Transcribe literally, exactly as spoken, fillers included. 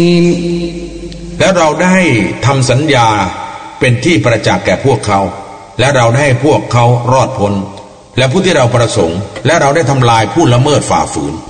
และเราได้ทำสัญญาเป็นที่ประจักษ์แก่พวกเขาและเราได้ให้พวกเขารอดพ้นและผู้ที่เราประสงค์และเราได้ทำลายผู้ละเมิดฝ่าฝืน